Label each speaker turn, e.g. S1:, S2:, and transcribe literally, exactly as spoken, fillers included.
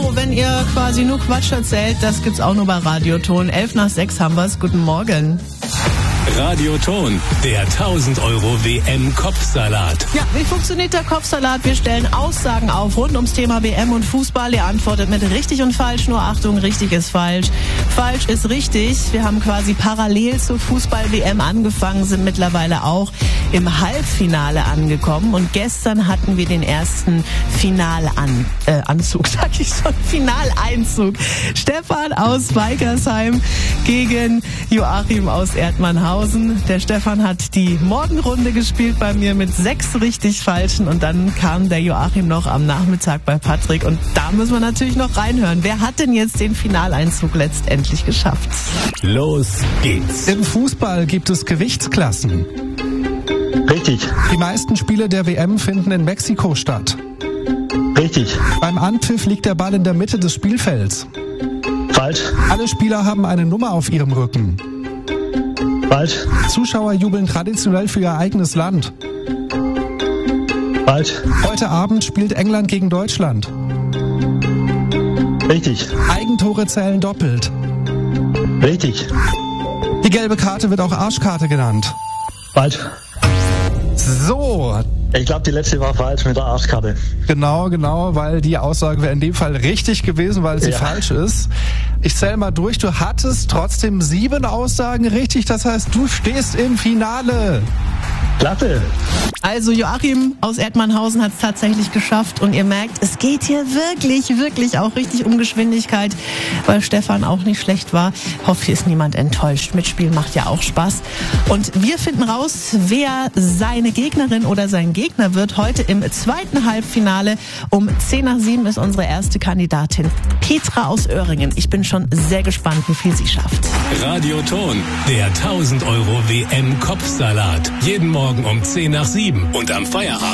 S1: So, wenn ihr quasi nur Quatsch erzählt, das gibt's auch nur bei Radioton. Elf nach sechs haben wir's. Guten Morgen.
S2: Radioton, der tausend Euro W M-Kopfsalat.
S1: Ja, wie funktioniert der Kopfsalat? Wir stellen Aussagen auf rund ums Thema W M und Fußball. Ihr antwortet mit richtig und falsch. Nur Achtung, richtig ist falsch. Falsch ist richtig. Wir haben quasi parallel zur Fußball-W M angefangen, sind mittlerweile auch im Halbfinale angekommen. Und gestern hatten wir den ersten Finalanzug, äh, Anzug, sag ich schon, Finaleinzug. Stefan aus Weikersheim gegen Joachim aus Erdmannhausen. Der Stefan hat die Morgenrunde gespielt bei mir mit sechs richtig falschen und dann kam der Joachim noch am Nachmittag bei Patrick und da müssen wir natürlich noch reinhören. Wer hat denn jetzt den Finaleinzug letztendlich geschafft?
S2: Los geht's.
S3: Im Fußball gibt es Gewichtsklassen.
S4: Richtig.
S3: Die meisten Spiele der W M finden in Mexiko statt.
S4: Richtig.
S3: Beim Anpfiff liegt der Ball in der Mitte des Spielfelds.
S4: Falsch.
S3: Alle Spieler haben eine Nummer auf ihrem Rücken.
S4: Falsch.
S3: Zuschauer jubeln traditionell für ihr eigenes Land.
S4: Falsch.
S3: Heute Abend spielt England gegen Deutschland.
S4: Richtig.
S3: Eigentore zählen doppelt.
S4: Richtig.
S3: Die gelbe Karte wird auch Arschkarte genannt.
S4: Falsch.
S3: So.
S4: Ich glaube, die letzte war falsch mit der Arschkarte.
S3: Genau, genau, weil die Aussage wäre in dem Fall richtig gewesen, weil sie
S4: ja.
S3: falsch ist. Ich zähle mal durch. Du hattest trotzdem sieben Aussagen richtig. Das heißt, du stehst im Finale.
S4: Klasse.
S1: Also Joachim aus Erdmannhausen hat es tatsächlich geschafft und ihr merkt, es geht hier wirklich, wirklich auch richtig um Geschwindigkeit, weil Stefan auch nicht schlecht war. Hoffe, hier ist niemand enttäuscht. Mitspielen macht ja auch Spaß. Und wir finden raus, wer seine Gegnerin oder sein Gegner wird heute im zweiten Halbfinale. Um zehn nach sieben ist unsere erste Kandidatin, Petra aus Öhringen. Ich bin schon sehr gespannt, wie viel sie schafft.
S2: Radioton, der tausend Euro W M-Kopfsalat. Jeden Morgen um zehn nach sieben und am Feierabend